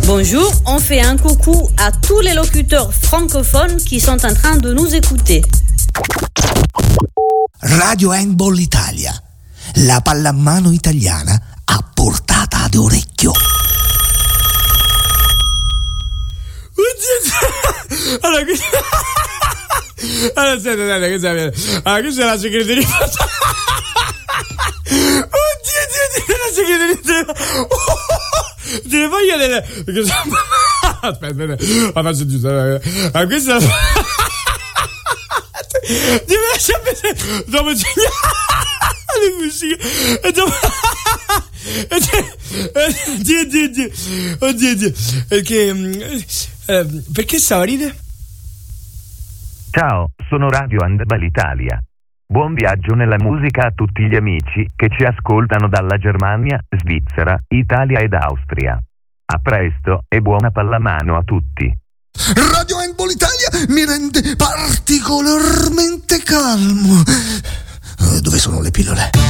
Bonjour, on fait un coucou à tous les locuteurs francophones qui sont en train de nous écouter. Radio Handball Italia, la pallamano italiana a portata d'orecchio. Allora, aspetta, questa è la segreteria. Oddio, la segreteria. Te le voglio delle. Aspetta, la faccio giusto. Ah, questa è la. Ti lascia vedere. Dopo le musiche. E dopo. Oddio. Perché stava a ridere? Ciao, sono Radio Handball Italia. Buon viaggio nella musica a tutti gli amici che ci ascoltano dalla Germania, Svizzera, Italia ed Austria. A presto e buona pallamano a tutti. Radio Handball Italia mi rende particolarmente calmo. Dove sono le pillole?